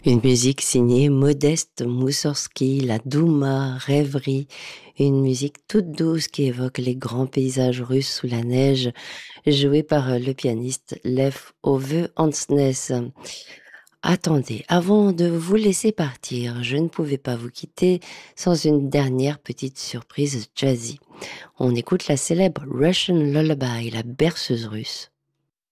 Une musique signée Modeste Moussorgsky, la Douma, Rêverie, une musique toute douce qui évoque les grands paysages russes sous la neige, jouée par le pianiste Lev Ove Hansness. Attendez, avant de vous laisser partir, je ne pouvais pas vous quitter sans une dernière petite surprise jazzy. On écoute la célèbre Russian Lullaby, la berceuse russe.